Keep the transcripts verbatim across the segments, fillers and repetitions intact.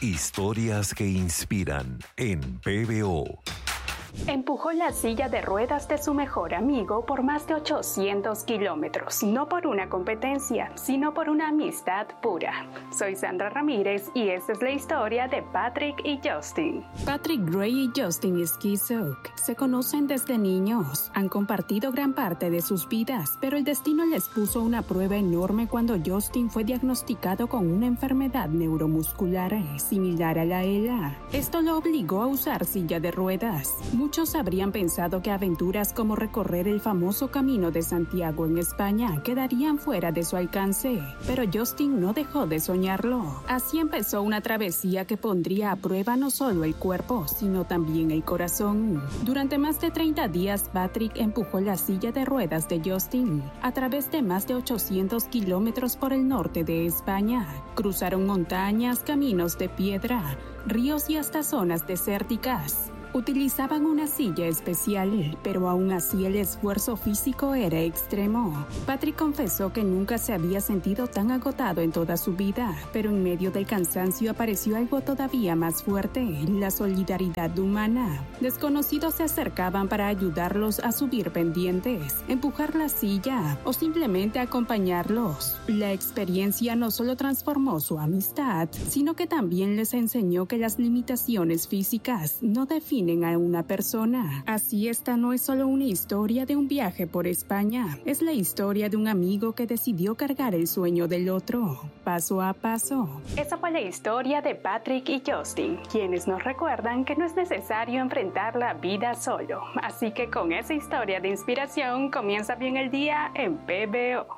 Historias que inspiran en P B O. Empujó la silla de ruedas de su mejor amigo por más de ochocientos kilómetros, no por una competencia, sino por una amistad pura. Soy Sandra Ramírez y esta es la historia de Patrick y Justin. Patrick Gray y Justin Skizok se conocen desde niños. Han compartido gran parte de sus vidas, pero el destino les puso una prueba enorme cuando Justin fue diagnosticado con una enfermedad neuromuscular similar a la E L A. Esto lo obligó a usar silla de ruedas. Muchos habrían pensado que aventuras como recorrer el famoso Camino de Santiago en España quedarían fuera de su alcance, pero Justin no dejó de soñarlo. Así empezó una travesía que pondría a prueba no solo el cuerpo, sino también el corazón. Durante más de treinta días, Patrick empujó la silla de ruedas de Justin a través de más de ochocientos kilómetros por el norte de España. Cruzaron montañas, caminos de piedra, ríos y hasta zonas desérticas. Utilizaban una silla especial, pero aún así el esfuerzo físico era extremo. Patrick confesó que nunca se había sentido tan agotado en toda su vida, pero en medio del cansancio apareció algo todavía más fuerte, la solidaridad humana. Desconocidos se acercaban para ayudarlos a subir pendientes, empujar la silla o simplemente acompañarlos. La experiencia no solo transformó su amistad, sino que también les enseñó que las limitaciones físicas no definen a una persona. Así, esta no es solo una historia de un viaje por España, es la historia de un amigo que decidió cargar el sueño del otro, paso a paso. Esa fue la historia de Patrick y Justin, quienes nos recuerdan que no es necesario enfrentar la vida solo. Así que con esa historia de inspiración comienza bien el día en P B O.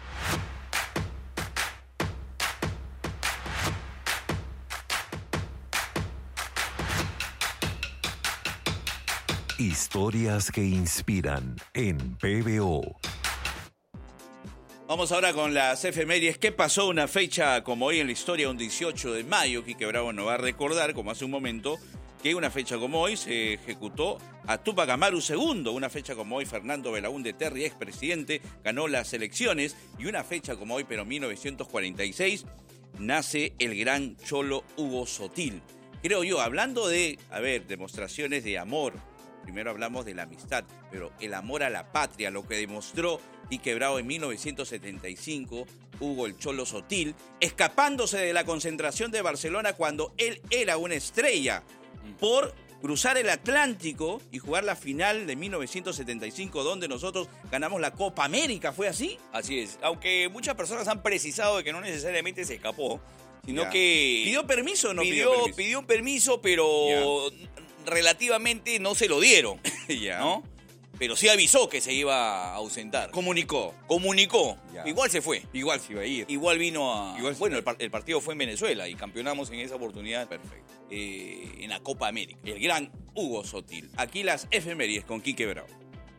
Historias que inspiran en P B O. Vamos ahora con las efemérides. ¿Qué pasó una fecha como hoy en la historia, un dieciocho de mayo? Quique Bravo nos va a recordar, como hace un momento, que una fecha como hoy se ejecutó a Túpac Amaru segundo. Una fecha como hoy, Fernando Belaúnde Terry, expresidente, ganó las elecciones. Y una fecha como hoy, pero en mil novecientos cuarenta y seis, nace el gran cholo Hugo Sotil. Creo yo, hablando de, a ver, demostraciones de amor. Primero hablamos de la amistad, pero el amor a la patria, lo que demostró Quique Bravo en mil novecientos setenta y cinco, Hugo el Cholo Sotil, escapándose de la concentración de Barcelona cuando él era una estrella, por cruzar el Atlántico y jugar la final de mil novecientos setenta y cinco, donde nosotros ganamos la Copa América. ¿Fue así? Así es, aunque muchas personas han precisado de que no necesariamente se escapó, sino Ya. que... ¿Pidió permiso o no pidió, pidió permiso? Pidió un permiso, pero... Ya. Relativamente no se lo dieron, Ya. ¿no? Pero sí avisó que se iba a ausentar. Comunicó. Comunicó. Ya. Igual se fue. Igual se iba a ir. Igual vino a... Igual se bueno, fue. el, par- el partido fue en Venezuela y campeonamos en esa oportunidad. Perfecto. Eh, en la Copa América. El gran Hugo Sotil. Aquí las efemérides con Quique Bravo.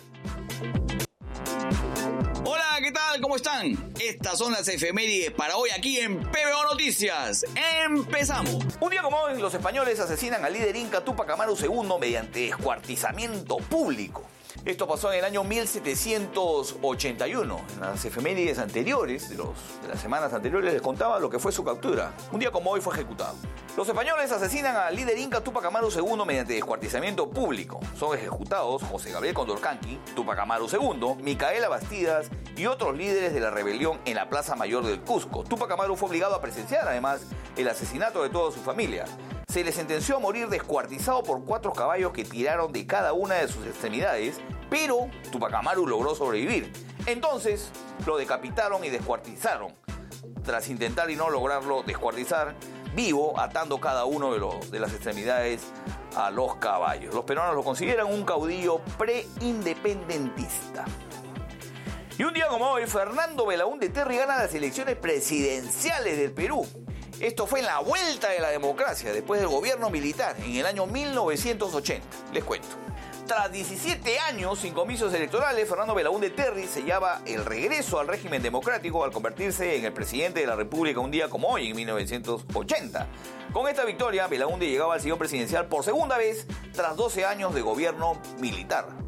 Hola, ¿qué tal? ¿Cómo están? Estas son las efemérides para hoy aquí en P B O Noticias. ¡Empezamos! Un día como hoy, los españoles asesinan al líder inca Túpac Amaru segundo mediante descuartizamiento público. Esto pasó en el año mil setecientos ochenta y uno. En las efemérides anteriores, de, los, de las semanas anteriores, les contaba lo que fue su captura. Un día como hoy fue ejecutado. Los españoles asesinan al líder inca Túpac Amaru segundo mediante descuartizamiento público. Son ejecutados José Gabriel Condorcanqui, Túpac Amaru segundo, Micaela Bastidas y otros líderes de la rebelión en la Plaza Mayor del Cusco. Túpac Amaru fue obligado a presenciar, además, el asesinato de toda su familia. Se le sentenció a morir descuartizado por cuatro caballos que tiraron de cada una de sus extremidades, pero Túpac Amaru logró sobrevivir. Entonces, lo decapitaron y descuartizaron. Tras intentar y no lograrlo descuartizar, vivo, atando cada uno de, los, de las extremidades a los caballos. Los peruanos lo consideran un caudillo pre-independentista. Y un día como hoy, Fernando Belaúnde Terry gana las elecciones presidenciales del Perú. Esto fue en la vuelta de la democracia, después del gobierno militar, en el año mil novecientos ochenta. Les cuento. Tras diecisiete años sin comicios electorales, Fernando Belaúnde Terry sellaba el regreso al régimen democrático al convertirse en el presidente de la República un día como hoy, en mil novecientos ochenta. Con esta victoria, Belaúnde llegaba al sillón presidencial por segunda vez tras doce años de gobierno militar.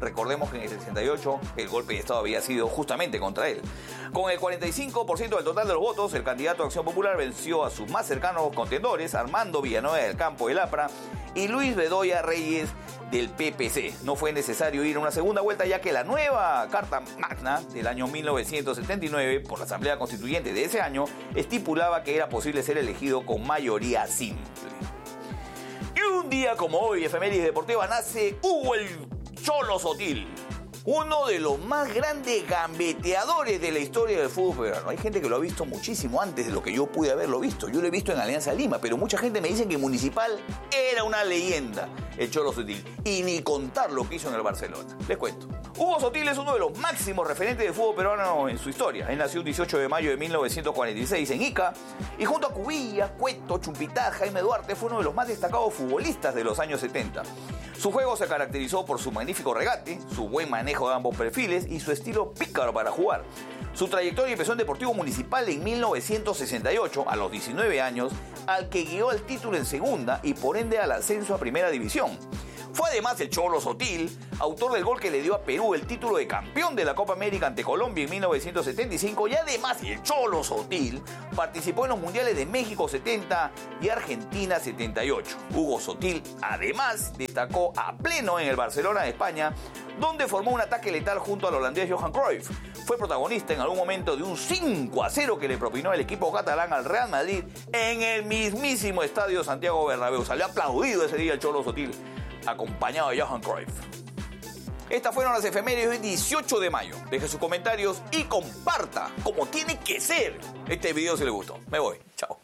Recordemos que en el sesenta y ocho el golpe de Estado había sido justamente contra él. Con el cuarenta y cinco por ciento del total de los votos, el candidato de Acción Popular venció a sus más cercanos contendores, Armando Villanueva del Campo del APRA y Luis Bedoya Reyes del P P C. No fue necesario ir a una segunda vuelta, ya que la nueva Carta Magna del año mil novecientos setenta y nueve, por la Asamblea Constituyente de ese año, estipulaba que era posible ser elegido con mayoría simple. Y un día como hoy, efemérides deportiva, nace Hugo el Cholo Sotil, uno de los más grandes gambeteadores de la historia del fútbol peruano. Hay gente que lo ha visto muchísimo antes de lo que yo pude haberlo visto. Yo lo he visto en Alianza Lima, pero mucha gente me dice que Municipal era una leyenda, el Cholo Sotil. Y ni contar lo que hizo en el Barcelona. Les cuento. Hugo Sotil es uno de los máximos referentes del fútbol peruano en su historia. Él nació el dieciocho de mayo de mil novecientos cuarenta y seis en Ica, y junto a Cubilla, Cueto, Chumpitá, Jaime Duarte, fue uno de los más destacados futbolistas de los años setenta. Su juego se caracterizó por su magnífico regate, su buen manejo de ambos perfiles y su estilo pícaro para jugar. Su trayectoria empezó en Deportivo Municipal en mil novecientos sesenta y ocho, a los diecinueve años, al que guió el título en segunda y por ende al ascenso a Primera División. Fue además el Cholo Sotil, autor del gol que le dio a Perú el título de campeón de la Copa América ante Colombia en mil novecientos setenta y cinco, y además el Cholo Sotil participó en los Mundiales de México setenta y Argentina setenta y ocho. Hugo Sotil además destacó a pleno en el Barcelona de España, donde formó un ataque letal junto al holandés Johan Cruyff. Fue protagonista en algún momento de un cinco a cero que le propinó el equipo catalán al Real Madrid en el mismísimo estadio Santiago Bernabéu. Salió aplaudido ese día el Cholo Sotil, acompañado de Johan Cruyff. Estas fueron las efemérides del dieciocho de mayo. Deje sus comentarios y comparta, como tiene que ser, este video si le gustó. Me voy. Chao.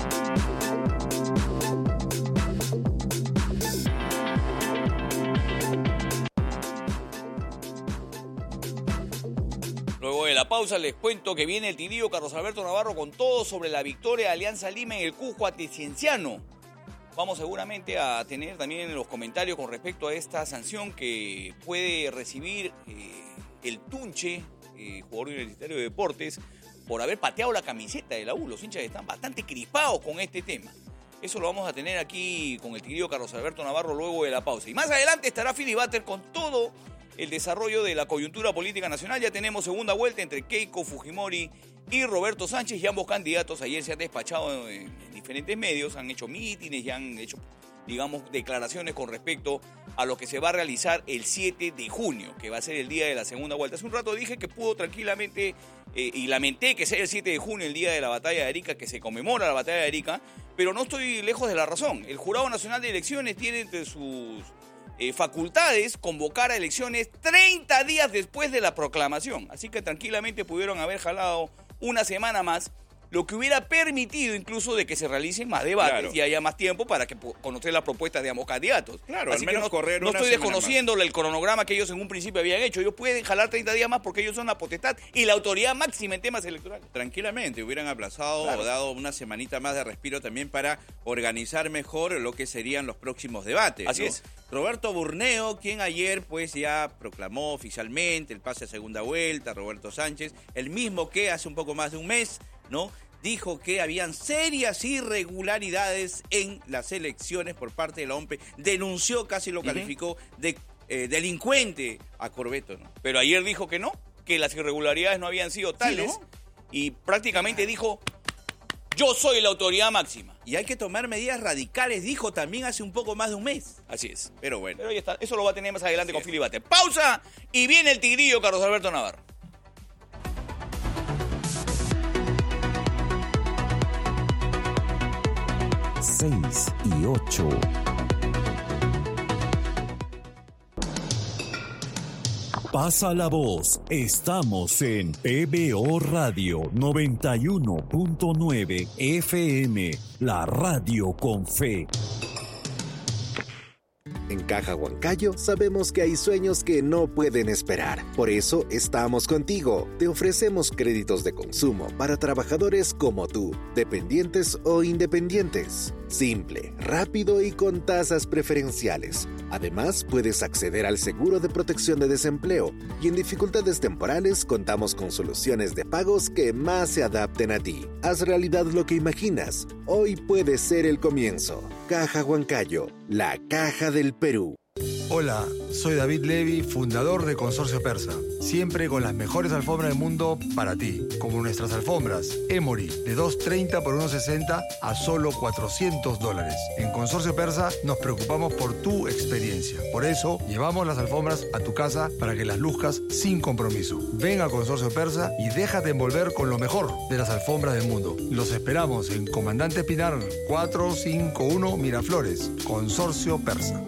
Luego de la pausa les cuento que viene el tirío Carlos Alberto Navarro con todo sobre la victoria de Alianza Lima en el Cusco Atecienciano. Vamos seguramente a tener también los comentarios con respecto a esta sanción que puede recibir eh, el Tunche, eh, jugador universitario de deportes, por haber pateado la camiseta de la U. Los hinchas están bastante crispados con este tema. Eso lo vamos a tener aquí con el querido Carlos Alberto Navarro luego de la pausa. Y más adelante estará Philly Butter con todo el desarrollo de la coyuntura política nacional. Ya tenemos segunda vuelta entre Keiko Fujimori y Roberto Sánchez, y ambos candidatos ayer se han despachado en, en diferentes medios, han hecho mítines y han hecho, digamos, declaraciones con respecto a lo que se va a realizar el siete de junio, que va a ser el día de la segunda vuelta. Hace un rato dije que pudo tranquilamente, eh, y lamenté que sea el siete de junio, el día de la batalla de Arica, que se conmemora la batalla de Arica, pero no estoy lejos de la razón. El Jurado Nacional de Elecciones tiene entre sus eh, facultades convocar a elecciones treinta días después de la proclamación, así que tranquilamente pudieron haber jalado una semana más, lo que hubiera permitido incluso de que se realicen más debates, claro, y haya más tiempo para que conocer las propuestas de ambos candidatos. Claro, así al menos que no, correr no una estoy semana desconociendo más. el cronograma que ellos en un principio habían hecho. Ellos pueden jalar treinta días más porque ellos son la potestad y la autoridad máxima en temas electorales. Tranquilamente, hubieran aplazado, claro, o dado una semanita más de respiro también para organizar mejor lo que serían los próximos debates. Así ¿no? es. Roberto Burneo, quien ayer pues ya proclamó oficialmente el pase a segunda vuelta, Roberto Sánchez, el mismo que hace un poco más de un mes, ¿no?, dijo que habían serias irregularidades en las elecciones por parte de la O M P E. Denunció, casi lo calificó, uh-huh, de eh, delincuente a Corbeto, ¿no? Pero ayer dijo que no, que las irregularidades no habían sido tales, ¿sí, no? Y prácticamente dijo, yo soy la autoridad máxima. Y hay que tomar medidas radicales, dijo también hace un poco más de un mes. Así es. Pero bueno. Pero ya está. Eso lo va a tener más adelante con Philly Butter. Pausa y viene el tigrillo Carlos Alberto Navarro. seis y ocho. Pasa la voz. Estamos en P B O Radio noventa y uno punto nueve F M, la radio con fe. En Caja Huancayo sabemos que hay sueños que no pueden esperar. Por eso estamos contigo. Te ofrecemos créditos de consumo para trabajadores como tú, dependientes o independientes. Simple, rápido y con tasas preferenciales. Además, puedes acceder al seguro de protección de desempleo y en dificultades temporales contamos con soluciones de pagos que más se adapten a ti. Haz realidad lo que imaginas. Hoy puede ser el comienzo. Caja Huancayo, la caja del Perú. Hola, soy David Levy, fundador de Consorcio Persa. Siempre con las mejores alfombras del mundo para ti, como nuestras alfombras Emory de dos treinta por uno sesenta a solo cuatrocientos dólares. En Consorcio Persa nos preocupamos por tu experiencia. Por eso llevamos las alfombras a tu casa para que las luzcas sin compromiso. Ven a Consorcio Persa y déjate envolver con lo mejor de las alfombras del mundo. Los esperamos en Comandante Pinar cuatrocientos cincuenta y uno Miraflores. Consorcio Persa.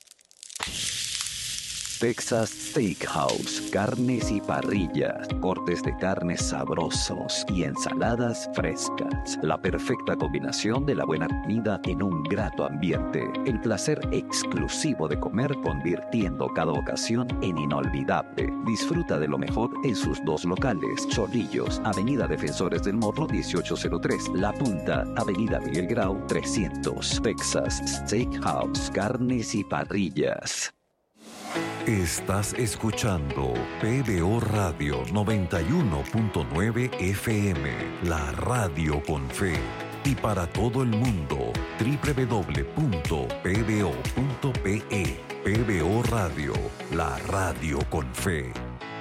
Texas Steakhouse, carnes y parrillas, cortes de carnes sabrosos y ensaladas frescas. La perfecta combinación de la buena comida en un grato ambiente. El placer exclusivo de comer convirtiendo cada ocasión en inolvidable. Disfruta de lo mejor en sus dos locales. Chorrillos, Avenida Defensores del Morro dieciocho cero tres. La Punta, Avenida Miguel Grau trescientos. Texas Steakhouse, carnes y parrillas. Estás escuchando P B O Radio noventa y uno punto nueve F M, la radio con fe. Y para todo el mundo, doble u doble u doble u punto p b o punto p e. P B O Radio, la radio con fe.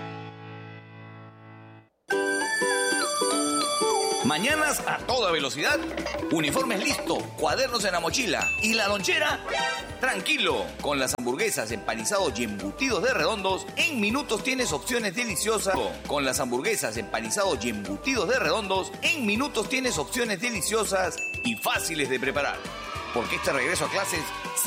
Mañanas a toda velocidad, uniformes listo, cuadernos en la mochila y la lonchera, tranquilo. Con las hamburguesas, empanizados y embutidos de Redondos, en minutos tienes opciones deliciosas. Con las hamburguesas, empanizados y embutidos de Redondos, en minutos tienes opciones deliciosas y fáciles de preparar. Porque este regreso a clases